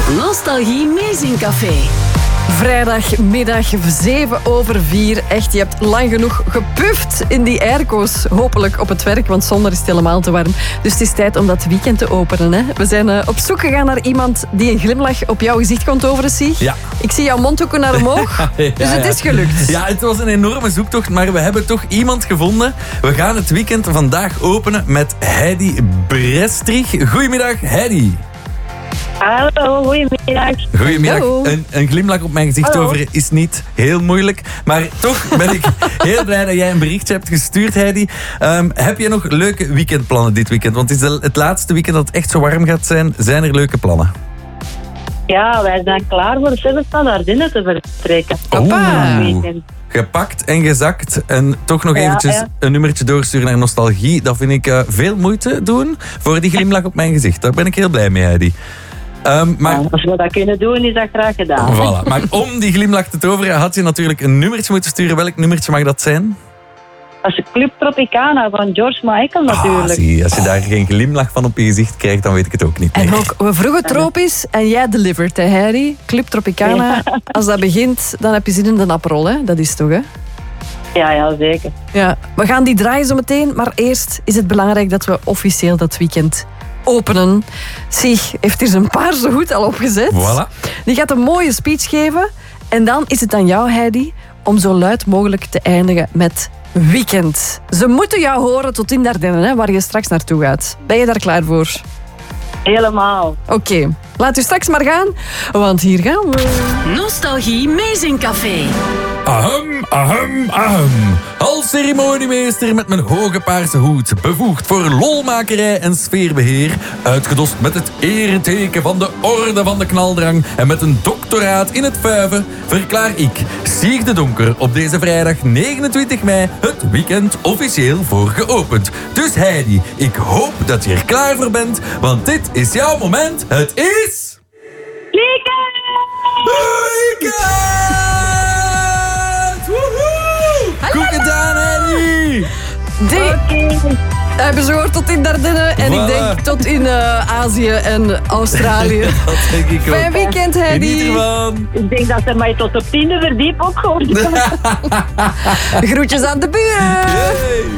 Nostalgie Meezingcafé. Vrijdagmiddag 4:07. Echt, je hebt lang genoeg gepuft in die airco's. Hopelijk op het werk, want zonder is het helemaal te warm. Dus het is tijd om dat weekend te openen. Hè? We zijn op zoek gegaan naar iemand die een glimlach op jouw gezicht kon toveren, Sieg. Ja. Ik zie jouw mondhoeken naar omhoog. Dus het is gelukt. Ja, het was een enorme zoektocht, maar we hebben toch iemand gevonden. We gaan het weekend vandaag openen met Heidi Brestrich. Goedemiddag, Heidi. Hallo, goedemiddag. Goedemiddag. Hallo. Een glimlach op mijn gezicht Hallo. toveren is niet heel moeilijk. Maar toch ben ik heel blij dat jij een berichtje hebt gestuurd, Heidi. Heb je nog leuke weekendplannen dit weekend? Want het is het laatste weekend dat het echt zo warm gaat zijn. Zijn er leuke plannen? Ja, wij zijn klaar voor zelfs naar Ardennen te vertrekken. Hoppa. Weekend. Gepakt en gezakt en toch nog Ja, eventjes ja. een nummertje doorsturen naar nostalgie. Dat vind ik veel moeite doen voor die glimlach op mijn gezicht. Daar ben ik heel blij mee, Heidi. Maar Ja, als we dat kunnen doen, is dat graag gedaan. voilà. Maar om die glimlach te toveren had je natuurlijk een nummertje moeten sturen. Welk nummertje mag dat zijn? Als je Club Tropicana van George Michael natuurlijk. Zie, als je daar geen glimlach van op je gezicht krijgt, dan weet ik het ook niet meer. En ook, we vroegen tropisch en jij delivered, hè, Heidi? Club Tropicana. Als dat begint, dan heb je zin in de naprol, hè? Dat is toch, hè? Ja, zeker. Ja, we gaan die draaien zo meteen, maar eerst is het belangrijk dat we officieel dat weekend openen. Sieg heeft hier zijn paarse hoed al opgezet. Voilà. Die gaat een mooie speech geven en dan is het aan jou, Heidi, om zo luid mogelijk te eindigen met weekend. Ze moeten jou horen tot in de Ardennen, hè, waar je straks naartoe gaat. Ben je daar klaar voor? Helemaal. Oké, laat u straks maar gaan, want hier gaan we. Nostalgie Meezingcafé. Ahem, ahem, ahem. Als ceremoniemeester met mijn hoge paarse hoed, bevoegd voor lolmakerij en sfeerbeheer, uitgedost met het ereteken van de Orde van de Knaldrang en met een doctoraat in het vuiven, verklaar ik, Sieg de Donker, op deze vrijdag 29 mei het weekend officieel voor geopend. Dus Heidi, ik hoop dat je er klaar voor bent, want dit is jouw moment. Het is... Weekend! Woehoe! Goed gedaan, Heidi! Die hebben ze gehoord tot in de Ardennen en ik Voilà. denk tot in Azië en Australië. Dat denk ik ook. Fijn weekend, Geniet Heidi. ervan. Ik denk dat ze mij tot op 10e verdiep ook hoort. Groetjes aan de buren. Hey.